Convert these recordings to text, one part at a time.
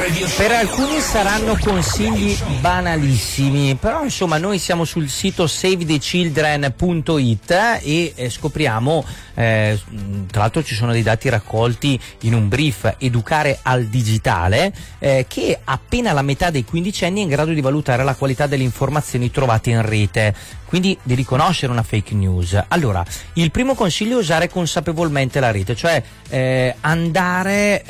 Per alcuni saranno consigli banalissimi, però insomma noi siamo sul sito savethechildren.it e scopriamo, tra l'altro ci sono dei dati raccolti in un brief Educare al digitale, che appena la metà dei quindicenni è in grado di valutare la qualità delle informazioni trovate in rete, quindi di riconoscere una fake news. Allora, il primo consiglio è usare consapevolmente la rete, cioè andare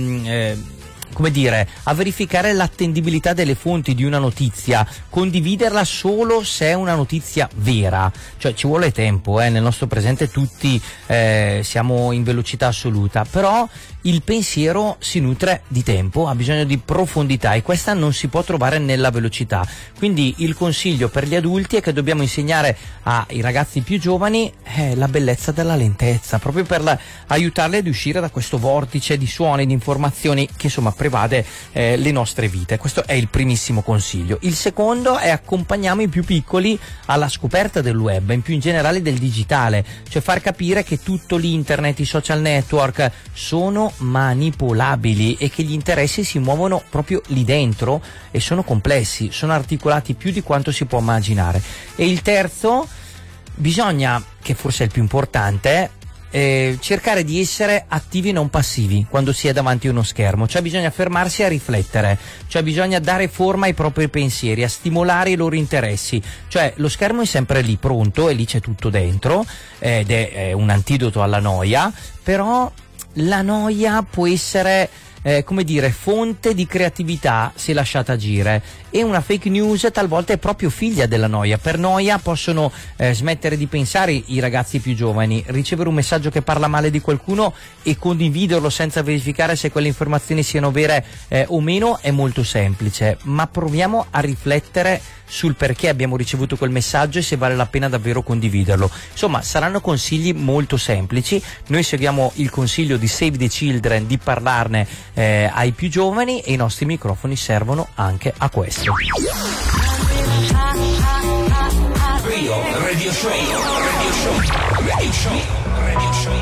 a verificare l'attendibilità delle fonti di una notizia, condividerla solo se è una notizia vera, cioè ci vuole tempo, nel nostro presente tutti siamo in velocità assoluta, però il pensiero si nutre di tempo, ha bisogno di profondità e questa non si può trovare nella velocità. Quindi il consiglio per gli adulti è che dobbiamo insegnare ai ragazzi più giovani la bellezza della lentezza, proprio per aiutarli ad uscire da questo vortice di suoni, di informazioni che insomma prevade le nostre vite. Questo è il primissimo consiglio. Il secondo è accompagniamo i più piccoli alla scoperta del web, in più in generale del digitale, cioè far capire che tutto l'internet, i social network sono manipolabili e che gli interessi si muovono proprio lì dentro e sono complessi, sono articolati più di quanto si può immaginare. E il terzo, bisogna, che forse è il più importante, cercare di essere attivi e non passivi quando si è davanti a uno schermo, cioè bisogna fermarsi a riflettere, cioè bisogna dare forma ai propri pensieri, a stimolare i loro interessi, cioè lo schermo è sempre lì pronto e lì c'è tutto dentro ed è un antidoto alla noia, però la noia può essere fonte di creatività se lasciata agire, e una fake news talvolta è proprio figlia della noia. Per noia possono smettere di pensare i ragazzi più giovani, ricevere un messaggio che parla male di qualcuno e condividerlo senza verificare se quelle informazioni siano vere o meno è molto semplice, ma proviamo a riflettere sul perché abbiamo ricevuto quel messaggio e se vale la pena davvero condividerlo. Insomma, saranno consigli molto semplici. Noi seguiamo il consiglio di Save the Children di parlarne ai più giovani e i nostri microfoni servono anche a questo. Radio Show.